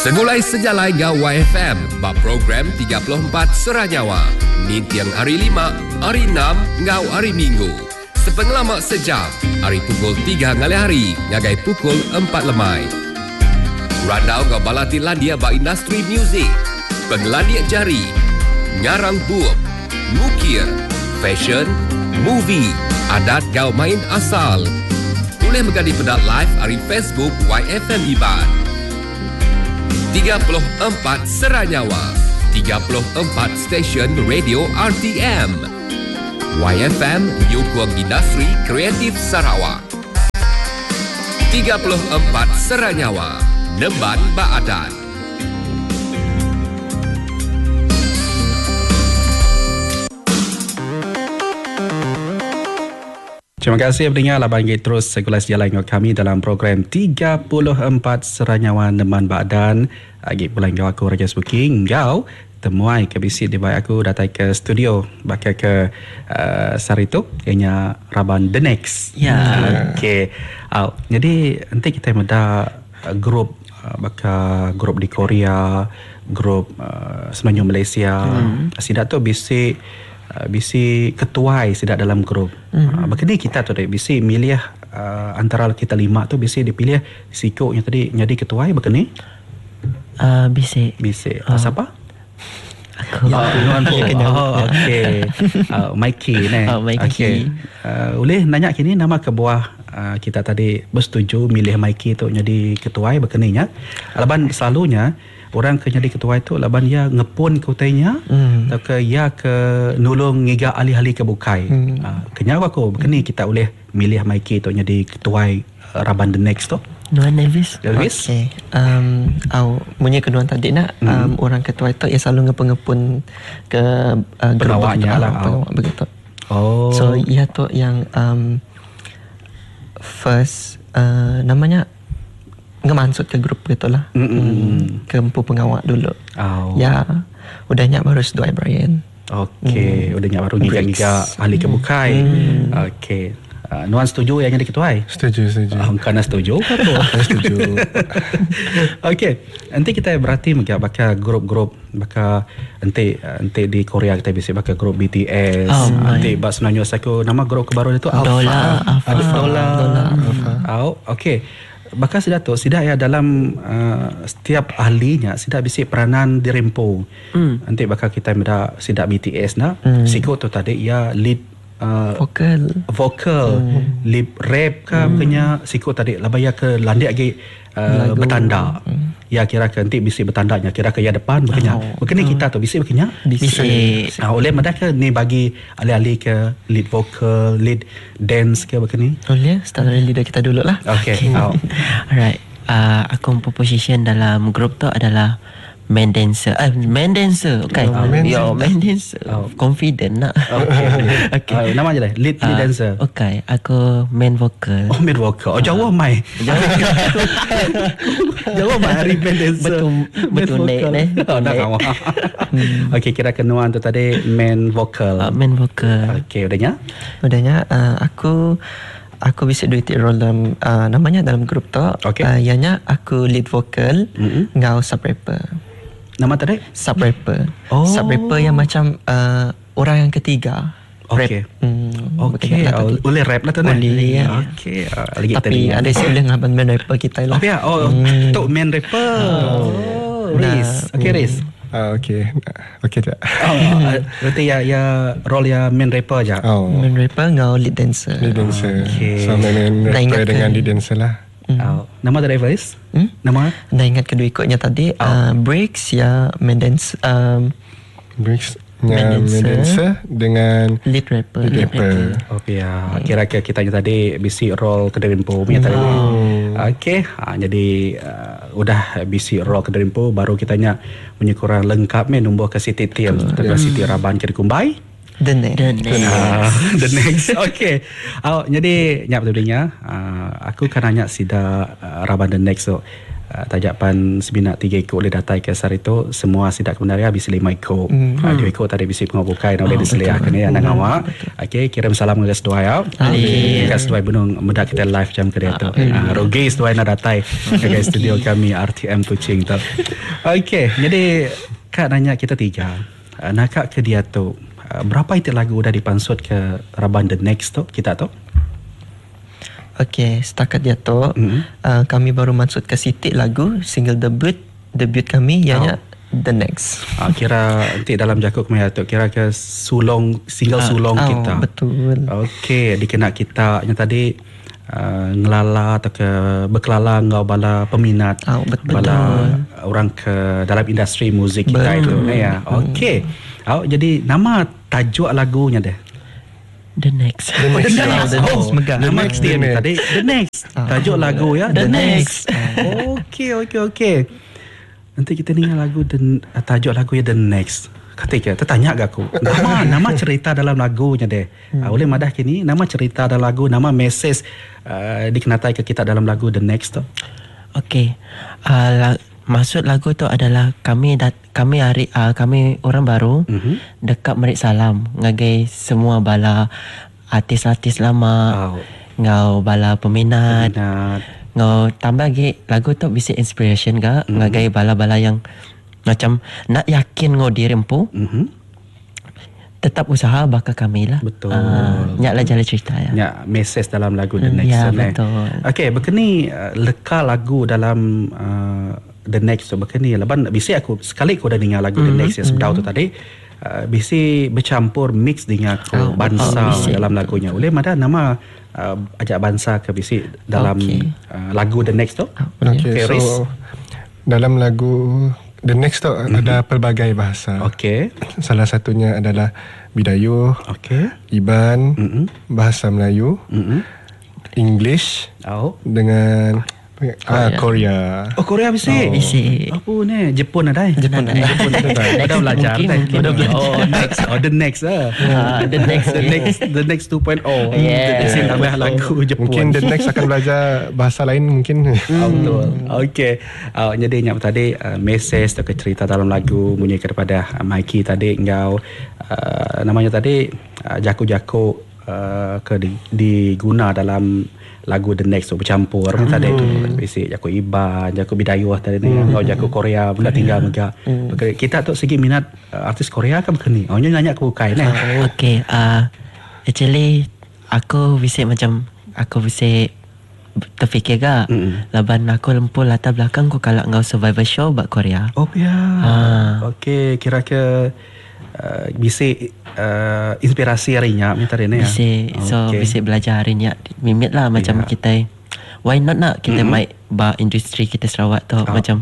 Segulai sejalai ngau YFM, bab program 34 Seranyawa. Ni tiang hari 5, hari 6, ngau hari Minggu. Sepengalamak sejam, hari pukul 3 ngali hari, ngagai pukul 4 lemai. Randau ngau balati landia ba industri muzik, penglandia jari, ngarang buuk, mukir, fashion, movie, adat ngau main asal. Boleh menggadi pedat live hari Facebook YFM Iban. 34 Seranyawa, 34 stesen radio RTM. YFM menyokong industri kreatif Sarawak. 34 Seranyawa, Nemban Baadan. Terima kasih pendengar Abang terus segulas jalan dengan kami dalam program 34 Seranyawa Nemban Baadan. Agi pulang kau aku Raja Sbuking. Kau temuai ke bisik di baik aku datang ke studio bakal ke Sarito ianya Raban The Next. Ya. Okey. Jadi nanti kita meda grup bakal grup di Korea, grup Semenanjung Malaysia. Sidak tu bisik ketuai sidak dalam grup. Begini kita tu dek bisi milih antara kita 5 tu bisi dipilih sikoknya tadi jadi ketuai begini. Bisi. Siapa? Aku. Okey. Mikey ni. Mikey. Okey. Boleh nanya kini nama kebuah kita tadi bersetuju milih Mikey tu jadi ketuai begini nya. Laban selalunya orang ke jadi ketua itu laban ia ngepun ke utainya atau ke ia ke nulung ngiga ahli-ahli ke bukai. Kenyawa ko begini kita boleh milih Mikey tu jadi ketua Raban The Next tu. Nuan Elvis. Okey. Punya kedua tadi nak orang ketua itu yang selalu ngepun ke penawaknya lah. Penawak begitu. Oh. So ia tu yang first namanya ngemansut ke grup gitulah. Ke empu pengawak dulu. Ya, udahnya baru sedua Brian. Okey, udahnya baru giga ahli ke bukai. Okey. Nuan setuju yang jadi ketua? Setuju. Kerana setuju ke tu? Setuju. Okey, nanti kita berarti bakal grup-grup bakal nanti di Korea kita bisa bakal grup BTS. Nanti bas Semenanjung aku nama grup kebaru itu Dola. Okey. Bakal sidak tu sidak ya dalam setiap ahlinya sidak bisi peranan dirempo. Nanti bakal kita meda sidak BTS na siko tu tadi ya lead vocal lead rap ka punya siko tadi labaya ke landik lagi bertanda. Ya kira ke nanti bisi bertandanya kira ke ya depan bekenya. Bekenya kita tu bisi bekenya. Bisi. Oleh mereka ni bagi ahli-ahli ke lead vocal, lead dance ke bekenya. Boleh start dari leader kita dulu lah. Okay. Alright. Aku position dalam grup tu adalah main dancer. Okay. Main dancer. Confident nak. Okay. Nama je lah. Lead dancer. Okay. Aku main vocal. Main vocal. Jawa mai. Jawa mai hari main dancer. Betul naik. Okay. Kira kenuan tu tadi main vocal. Main vocal. Okay. Udahnya? Aku bisa duit role dalam namanya dalam grup tu. Okay. Ianya aku lead vocal, ngau sub rapper. Nama tadi? Sub rapper. Sub rapper yang macam orang yang ketiga. Okay. Okay. Boleh rap lah tu nak? Boleh. Okay. Tapi ada boleh ngaban main rapper kita lah. Tu main rapper. Riz. Okay, Riz. Okay tak. Berarti ya role ya main rapper aja. Main rapper ngau lead dancer. Okay. So main rapper dengan lead dancer lah. Nama tadi Riz? Nama? Dah ingat kedua ikutnya tadi. Breaks ya main dance. Breaks main dancer dengan lead rapper. Okay ya. Kira-kira kita tadi bisi role Kederimpo punya tadi. Okay. Jadi udah bisi role Kederimpo baru kitanya punya kurang lengkap nombor ke Siti Tim terus Siti Raban Kiri Kumbai. The next. Okay. Jadi nyap tadinya aku kan nanya sida Raban The Next so tajapan sebinak 3 ikut oleh datai kesar itu semua sidak kebenaran habis 5 ikut. 2 ikut tadi bisik pengobukai oleh diseliah kena anak awak. Okey, kirim salam ke sedua ya. Ke sedua benung medak kita live jam ke dia tu. Rogi sedua nak datai ke studio kami RTM Kuching tu. Okey, jadi Kak nanya kita 3. Nak ke dia tu berapa itu lagu dah dipansut ke Raban The Next tu kita tu? Okey, setakat dia tu kami baru masuk ke sitik lagu single debut kami ianya The Next. Kira nanti dalam jakuk kami tu kira ke single sulong kita. Betul. Okey, dikena kita yang tadi ngelala atau ke berkelala ngau bala peminat bala orang ke dalam industri muzik kita itu ya. Okey. Jadi nama tajuk lagunya deh. The Next. Nama dia tadi The Next. Tajuk lagu ya The Next. Okey. Nanti kita dengar lagu tajuk lagu ya The Next. Ketika tertanya gak aku nama cerita dalam lagunya deh. Oleh madah kini nama cerita dalam lagu, nama message dikenatai ke kita dalam lagu The Next tu. Okey. Maksud lagu tu adalah kami orang baru dekat Merik Salam ngagai semua bala artis-artis lama, ngau bala peminat. Ngau tambah lagi lagu tu bisa inspiration ga ngagai bala-bala yang macam nak yakin ngau diri empu. Tetap usaha bakal kami lah. Betul. Nyak lah jalan cerita ya. Nyak message dalam lagu The Next. Ya, betul. Okey, berkini leka lagu dalam The Next tu berkini leban bisi aku sekali aku dah dengar lagu The Next yang sebelum tu tadi bisi bercampur mix dengan bangsa dalam lagunya. Oleh mana nama ajak bangsa ke bisi dalam lagu The Next tu? Okey, so dalam lagu The Next tu ada pelbagai bahasa. Okey. Salah satunya adalah Bidayuh, Iban, bahasa Melayu, English dengan Korea. Korea bisi. Apa ni? Jepun ada. Jepun ada. Dah belajar. Next. The Next. The Next 2.0. Bisi tambah lagu Jepun. Mungkin The Next akan belajar bahasa lain mungkin. Betul. Okey. Jadi nyap tadi message atau cerita dalam lagu bunyi kepada Mikey tadi engkau namanya tadi jaku-jaku diguna dalam lagu The Next tu bercampur tadi tu basic jaku Iban, jaku Bidayuh tadi ni kau jaku Korea pula tinggal mega. Kita tu segi minat artis Korea kan begini. Nanya aku bukai ni. Okey, actually aku bisa terfikir gak laban aku lempu latar belakang aku kalau ngau survivor show buat Korea. Okey, kira ke bisa inspirasi harinya minta dia ni ya. So bisa belajar harinya mimit lah macam kita why not nak kita main ba industri kita Sarawak tu macam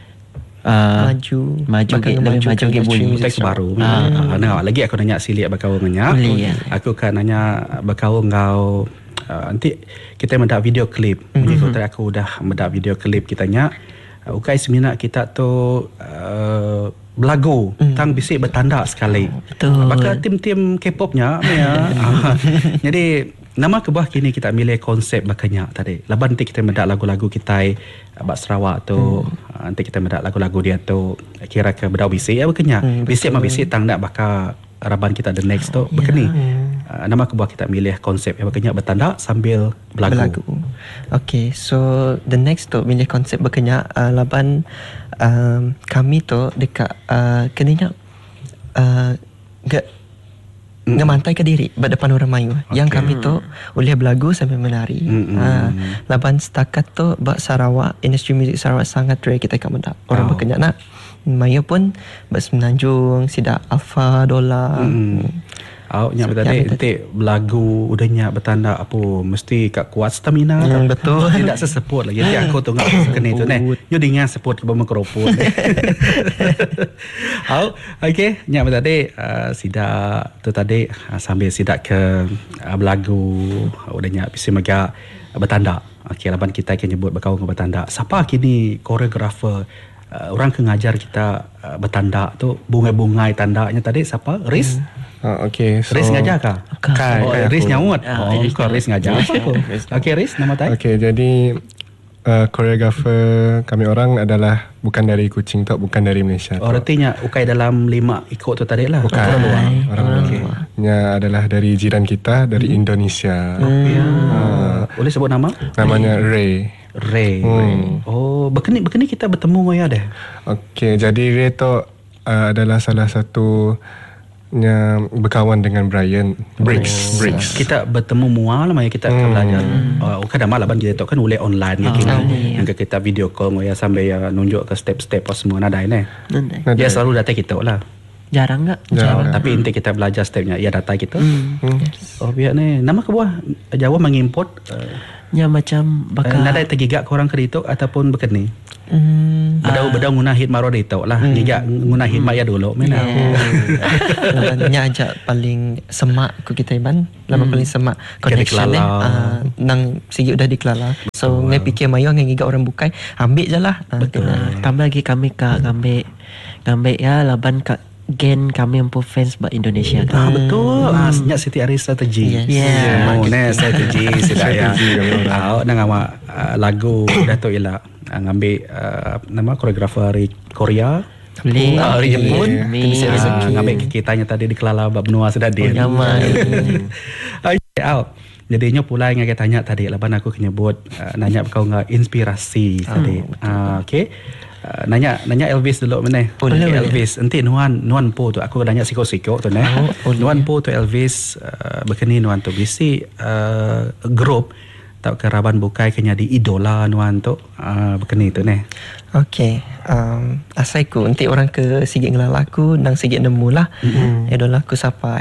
maju ke lebih maju ke bunyi teks baru. Lagi aku nanya silik bakau nanya. Aku kan nanya bakau ngau nanti kita mendak video klip. Jadi aku dah mendak video klip kita nya ukai seminat kita tu belagu tang bisik bertanda sekali. Bakal tim-tim K-popnya jadi nama kebah kini kita milih konsep bakanya tadi. Laban nanti kita mendak lagu-lagu kita bak Sarawak tu nanti kita mendak lagu-lagu dia tu kira ke bedau bisik ya bakanya. Bisik mah bisik tang nak bakal Raban kita The Next tu begini. Nama kebah kita milih konsep yang bakanya bertanda sambil belagu. Okay, so The Next tu milih konsep bakanya laban kami tu dekat kenanya ngemantai ke diri depan orang Melayu. Yang kami tu boleh belagu sambil menari. Laban setakat tu bak Sarawak, industri muzik Sarawak sangat rare kita kat mendak. Orang berkenyak nak Melayu pun bak Semenanjung, Sidak Alfa, Dola. Nyak bertanda nanti belagu udahnya bertanda apa mesti kat kuat stamina. Betul. Tidak seseput lagi. Nanti aku tu ngak kena tu ni. Nyo dengan seput ke mikrofon. Okey, nyak bertanda sidak tu tadi sambil sidak ke belagu udahnya bisa mega bertanda. Okey, laban kita akan nyebut berkawan ke bertanda. Siapa kini koreografer orang ke ngajar kita bertanda tu bungai-bungai tandanya tadi siapa? Riz? Okey, so Riz ngajar kah? Kai Riz nyawut. Kau Riz ngajar. Okey, Riz nama tai? Okey, jadi koreografer kami orang adalah bukan dari Kuching tok, bukan dari Malaysia. Oh, artinya ukai dalam 5 ikut tu tadi lah. Bukan. Orang luar. Orang luar. Nya adalah dari jiran kita, dari Indonesia. Boleh sebut nama? Namanya Ray. Ray. Oh, bekeni kita bertemu ngoya deh. Okey, jadi Ray tu adalah salah satu berkawan dengan Brian Briggs. Kita bertemu mual lah kita akan belajar. Kadang malam kita kan boleh online yang kita video call ngoya sampai nunjuk ke step-step apa semua nadai ni. Dia selalu datang kita lah. Jarang tak? Jarang. Tapi inti kita belajar stepnya. Ia datang kita. Oh biar ni. Nama kebuah Jawa mengimport. Ya macam bakal. Nadai tergigak korang ke itu ataupun bekeni? Bedau guna hit maro dito lah. Gigak guna hit maya dulu. Mana? Nya ajak paling semak ku kita Iban. Lama paling semak connection ni. Nang sigi udah dikelala. So ngai fikir mayo ngai gigak orang bukai, ambil je lah. Betul. Tambah lagi kami ngambil ya laban gen kami empu fans buat Indonesia kan. Betul. Senyap Siti Ari strategi. Strategi sudah ya. Nang awak lagu Dato' Ila ngambil nama koreografer dari Korea. Dari Jepun. Ngambil kitanya tadi di Kelala bab benua sudah dia. Jadinya pula yang kita tanya tadi laban aku nyebut nanya kau enggak inspirasi tadi. Okey. Nanya Elvis dulu mana? Elvis. Nanti nuan po tu aku nanya siko-siko tu neh. Nuan po tu Elvis bekeni nuan tu bisi grup tak keraban bukai kenya di idola nuan tu bekeni tu neh. Okey. Asaiku nanti orang ke sigit ngelalaku nang sigit nemu lah. Idolku siapa?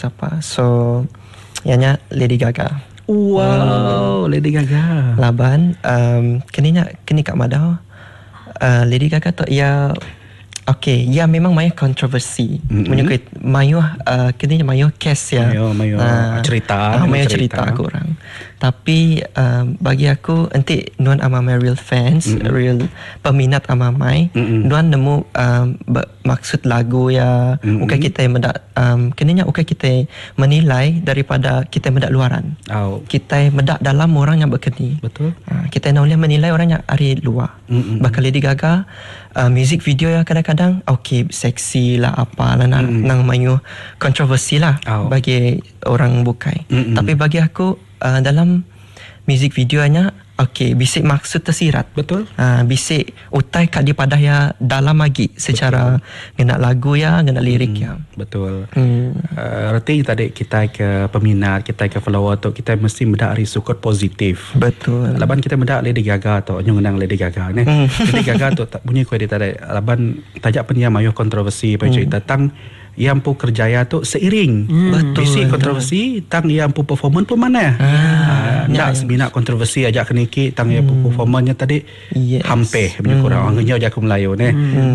So ianya Lady Gaga. Wow, Lady Gaga. Laban kini kat Madau. Lady Gaga tu ia ia memang mayu kontroversi. Menyukai mayu kini mayu case ya. Mayu cerita aku orang. Tapi bagi aku nanti nuan amamai real fans, real peminat amamai, nuan nemu maksud lagu ya. Ukai kita mendak kininya ukai kita menilai daripada kita mendak luaran. Kita mendak dalam orang yang berkeni. Betul. Kita nak boleh menilai orang yang dari luar. Bahkan Lady Gaga music video ya kadang-kadang seksi lah apa lah nang mayu kontroversi lah bagi orang bukai. Tapi bagi aku dalam music videonya bisik maksud tersirat. Betul. Bisik utai kat di padah ya dalam lagi secara ngena lagu ya, ngena lirik ya. Betul. Arti tadi kita ke peminat, kita ke follower tu kita mesti mendak risukut positif. Betul. Laban kita mendak Lady Gaga tu, nyungnang Lady Gaga ni. Lady Gaga tu tak bunyi kuih di tadi. Laban tajak penia mayu kontroversi pada cerita tang yang pu kerjaya tu seiring. Bisi kontroversi tang yang pu performance pun mana. Nak minat kontroversi ajak keniki tang yang pu performance tadi hampir punya kurang. Angnya ajak aku Melayu ni.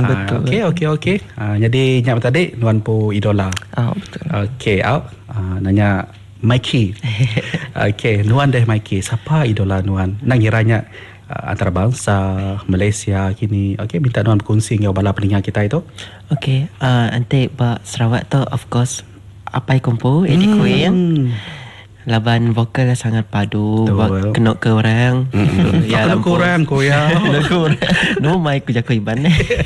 Okey. Jadi nyap tadi nuan pu idola. Betul. Okey, nanya Mikey. Okey, nuan deh Mikey. Siapa idola nuan? Nang kiranya antarabangsa Malaysia kini. Okey, minta nuan berkongsi dengan bala pendengar kita itu. Okey, nanti Pak Sarawak tu of course Apai Kumpu, Eddie Queen. Laban vokal sangat padu, kena ke orang. Ya, kena ke orang ko ya. No mic ku jago Iban.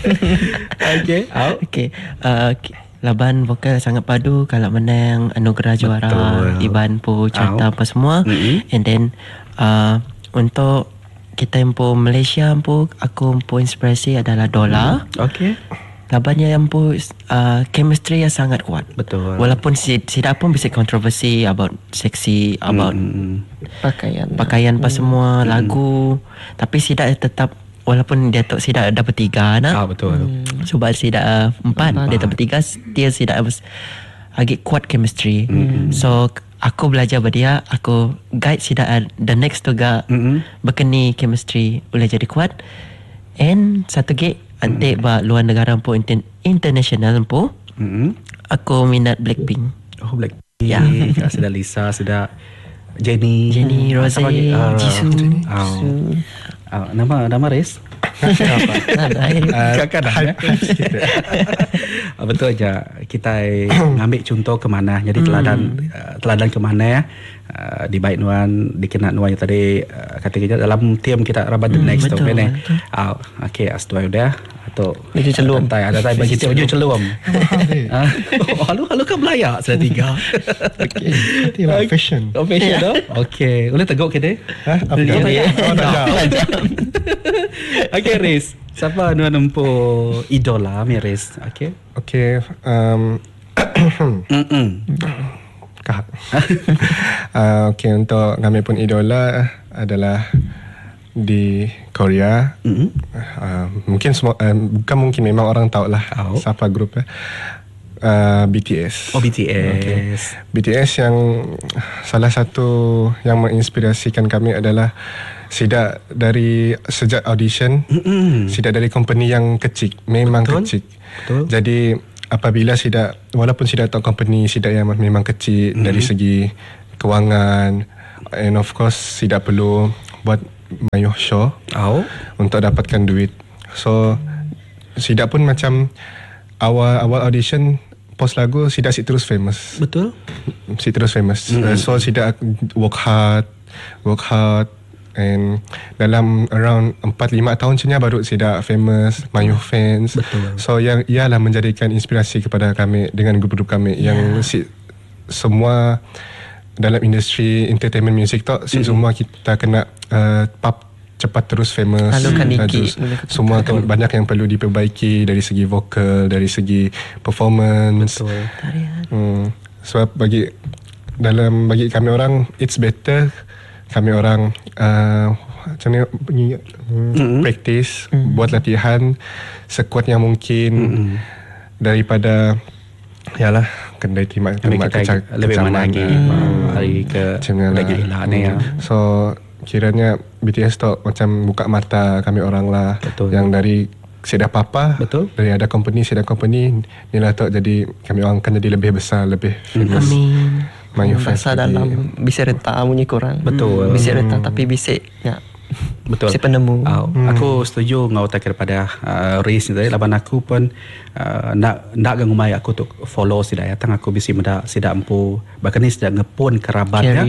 Okey. Laban vokal sangat padu kalau menang anugerah juara Iban pu carta apa semua. And then untuk kita yang pu Malaysia pu aku pu inspirasi adalah Dola. Okey. Labannya yang pu chemistry yang sangat kuat. Betul. Walaupun tidak pun bisa kontroversi about seksi, about pakaian pas semua lagu, tapi Sidak tetap walaupun dia tak Sidak dapat 3 nak. Betul. Sebab Sidak 4 dia dapat 3, dia Sidak agak kuat chemistry. So aku belajar pada dia, aku guide Sidak the next juga berkeni chemistry boleh jadi kuat. And satu gig nanti luar negara pun international pun aku minat Blackpink. Blackpink. Ya. Sudah Lisa, sudah Jenny, Rose, Jisoo. Nama Res? Kadang-kadang betul aja. Kita ambil contoh ke mana. Jadi teladan ke mana di baik nuan dikenal nuan yang tadi kata kita dalam tim kita Raban The Next tu kan. Okey, astuai udah atau baju celum. Ada tai bagi baju celum. Halo kan belayak sudah 3. Okey. Itulah fashion. Fashion tu. Okey, boleh teguk ke dia? Apa dia? Okey, Riz. Siapa nuan nempuh idola Riz? Okey. Okey, Okey, untuk kami pun idola adalah di Korea. Mungkin semua bukan mungkin, memang orang tahu lah siapa grup BTS. BTS. Okay. BTS yang salah satu yang menginspirasikan kami adalah sejak audition, tidak dari company yang kecil, memang kecil. Betul. Jadi apabila walaupun tahu company yang memang kecil dari segi kewangan, and of course tidak perlu buat mayuh show untuk dapatkan duit. So Sida pun macam awal audition post lagu Sida terus famous. Betul. Terus famous. So Sida work hard and dalam around 4-5 tahun macamnya baru Sida famous, mayuh fans. Betul. So yang ialah menjadikan inspirasi kepada kami dengan grup-grup kami yang semua dalam industri entertainment music tu semua kita kena cepat terus famous. Semua kan banyak yang perlu diperbaiki dari segi vokal, dari segi performance. Betul. Sebab bagi kami orang it's better kami orang macam ni practice, buat latihan sekuat yang mungkin daripada yalah kedai timak lebih mana lagi hari ke lagi hilang ni ya. So kiranya BTS tu macam buka mata kami orang lah. Betul. Yang dari Sida Papa, betul, dari ada company ni lah tu, jadi kami orang akan jadi lebih besar, lebih famous. Amin. Fans dalam bisik reta punya korang. Betul. Bisik reta tapi bisik betul. Si penemu. Aku setuju ngau tak daripada Riz ni tadi. Laban aku pun nak gangumai aku untuk follow Sida datang aku bisi muda Sida empu bahkan ni Sida ngepun kerabatnya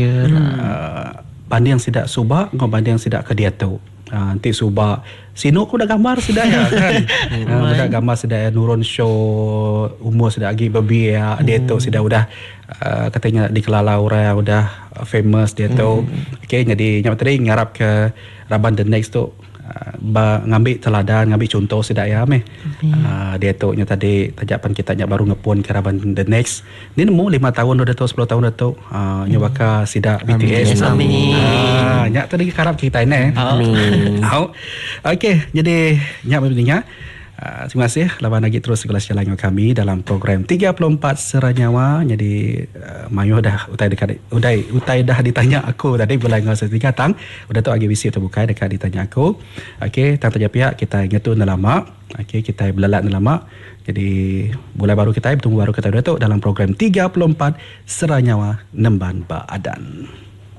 banding Sida subak ngau banding Sida ke dia tu. Nanti subak sino aku dah gambar Sida ya kan. Dah gambar Sida nurun show umur Sida lagi berbiak dia tu Sida udah katanya dikelala orang udah famous dia tu. Okey, jadi nyap tadi ngarap ke Raban The Next tu ngambil teladan, ngambil contoh Sida ya meh. Dia tu nya tadi tajapan kita nya baru ngepun ke Raban The Next. Ni nemu 5 tahun dah tu 10 tahun dah tu. Nya baka Sida BTS. Amin. Nya tadi harap kita ni. Amin. Okey, jadi nya begini. Terima kasih lawan lagi terus segala jalan dengan kami dalam program 34 Seranyawa. Jadi Mayu dah utai dah ditanya aku tadi bulan ngau setiga tang udah tu agi visi terbuka dekat ditanya aku. Okey, tanya pihak kita ingat tu lama. Okey, kita belalat lama. Jadi mulai baru kita bertemu baru kita udah tu dalam program 34 Seranyawa Nemban Baadan.